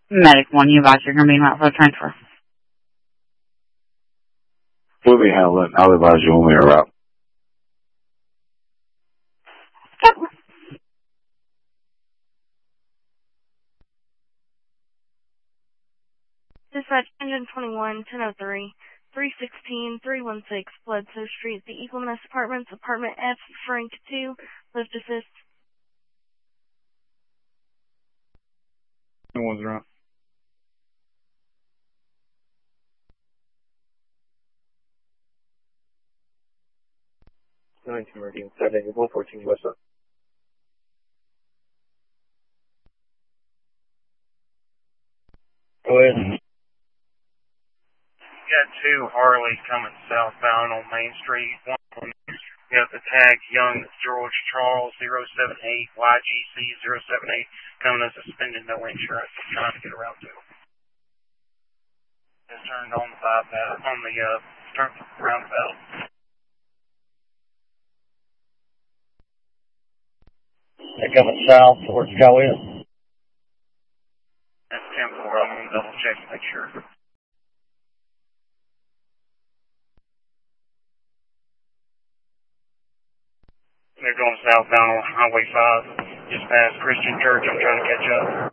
Medic 1, you advise you're going to be in route for the transfer. We'll be handling. I'll advise you when we're out. Dispatch engine 21, 1003, 316, 316, Bledsoe Street, the Eagleness Apartments, Apartment F, Frank 2, lift assist. No one's around. Meridian 7, 114 West Up. Go ahead. Got two Harleys coming southbound on Main Street. One got the tag Young George Charles 078 YGC 078 coming as suspended, no insurance. Trying to get around to him. Just turned on the bypass on the roundabout. They're coming south towards Joliet. That's 10-4. I'm going to double check to make sure. They're going southbound on Highway 5, just past Christian Church. I'm trying to catch up.